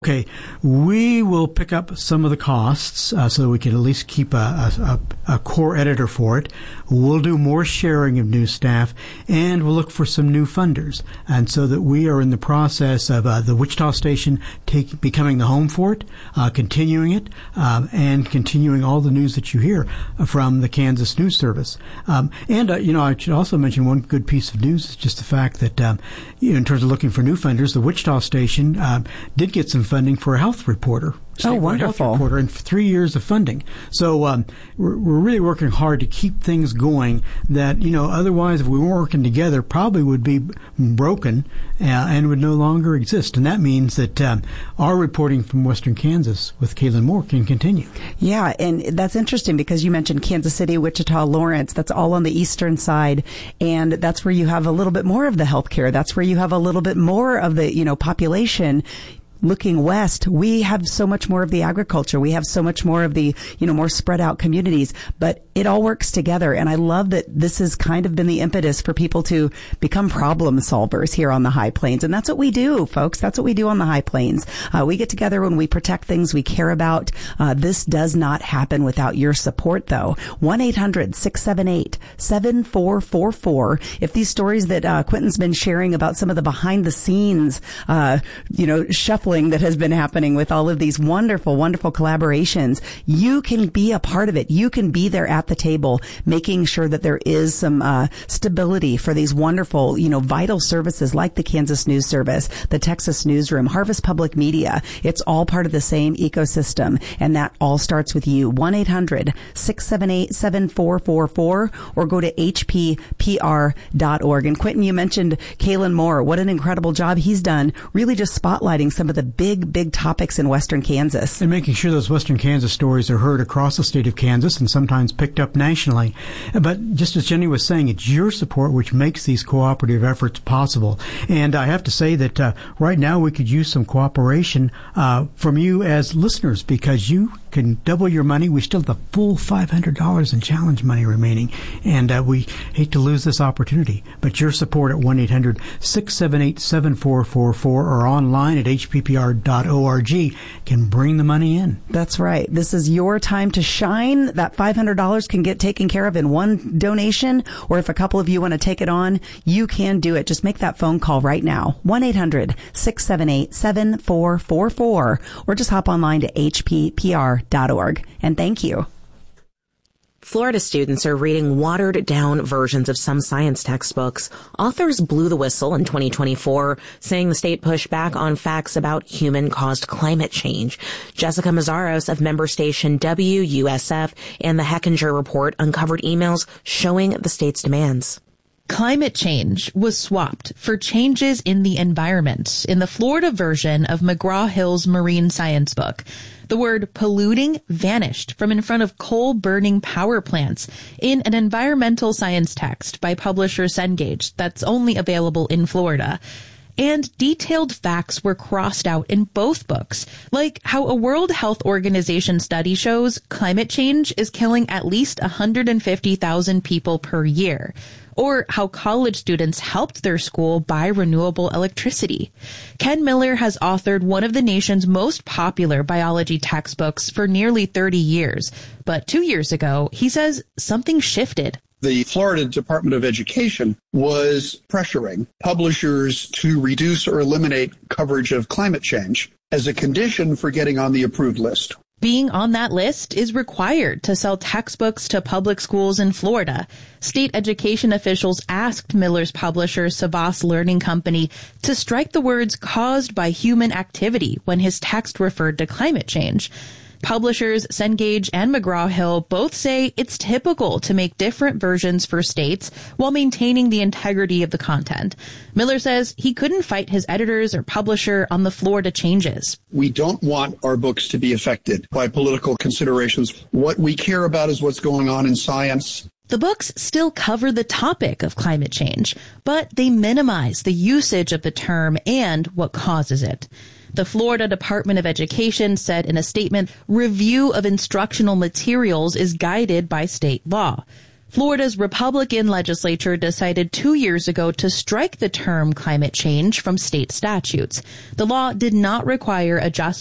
Okay, we will pick up some of the costs so that we can at least keep a core editor for it. We'll do more sharing of new staff, and we'll look for some new funders. And so that we are in the process of the Wichita station becoming the home for it, continuing it, and continuing all the news that you hear from the Kansas News Service. I should also mention one good piece of news is just the fact that, in terms of looking for new funders, the Wichita station did get some funding for a health reporter. Wonderful. Health reporter, and 3 years of funding. So we're really working hard to keep things going that, otherwise if we weren't working together, probably would be broken and would no longer exist. And that means that our reporting from Western Kansas with Kaylin Moore can continue. Yeah, and that's interesting because you mentioned Kansas City, Wichita, Lawrence. That's all on the eastern side, and that's where you have a little bit more of the healthcare. That's where you have a little bit more of the, population. Looking west, we have so much more of the agriculture. We have so much more of the, more spread out communities, but it all works together. And I love that this has kind of been the impetus for people to become problem solvers here on the High Plains. And that's what we do, folks. That's what we do on the High Plains. We get together when we protect things we care about. This does not happen without your support, though. 1-800-678-7444. If these stories that Quentin's been sharing about some of the behind the scenes, shuffling that has been happening with all of these wonderful, wonderful collaborations, you can be a part of it. You can be there at the table, making sure that there is some stability for these wonderful, vital services like the Kansas News Service, the Texas Newsroom, Harvest Public Media. It's all part of the same ecosystem, and that all starts with you. 1-800-678-7444, or go to hppr.org. And Quentin, you mentioned Kaylin Moore. What an incredible job he's done, really just spotlighting some of the big topics in Western Kansas. And making sure those Western Kansas stories are heard across the state of Kansas and sometimes picked up nationally. But just as Jenny was saying, it's your support which makes these cooperative efforts possible. And I have to say that right now we could use some cooperation from you as listeners, because you can double your money. We still have the full $500 in challenge money remaining, and we hate to lose this opportunity. But your support at 1-800-678-7444 or online at hppr.org can bring the money in. That's right. This is your time to shine. That $500 can get taken care of in one donation, or if a couple of you want to take it on, you can do it. Just make that phone call right now. 1-800-678-7444, or just hop online to hppr.org. And thank you. Florida students are reading watered-down versions of some science textbooks. Authors blew the whistle in 2024, saying the state pushed back on facts about human-caused climate change. Jessica Mazzaros of member station WUSF and the Hechinger Report uncovered emails showing the state's demands. Climate change was swapped for changes in the environment in the Florida version of McGraw-Hill's marine science book. The word polluting vanished from in front of coal-burning power plants in an environmental science text by publisher Cengage that's only available in Florida. And detailed facts were crossed out in both books, like how a World Health Organization study shows climate change is killing at least 150,000 people per year, or how college students helped their school buy renewable electricity. Ken Miller has authored one of the nation's most popular biology textbooks for nearly 30 years. But 2 years ago, he says something shifted. The Florida Department of Education was pressuring publishers to reduce or eliminate coverage of climate change as a condition for getting on the approved list. Being on that list is required to sell textbooks to public schools in Florida. State education officials asked Miller's publisher, Savas Learning Company, to strike the words caused by human activity when his text referred to climate change. Publishers Cengage and McGraw-Hill both say it's typical to make different versions for states while maintaining the integrity of the content. Miller says he couldn't fight his editors or publisher on the Florida changes. We don't want our books to be affected by political considerations. What we care about is what's going on in science. The books still cover the topic of climate change, but they minimize the usage of the term and what causes it. The Florida Department of Education said in a statement, review of instructional materials is guided by state law. Florida's Republican legislature decided 2 years ago to strike the term climate change from state statutes. The law did not require adjustment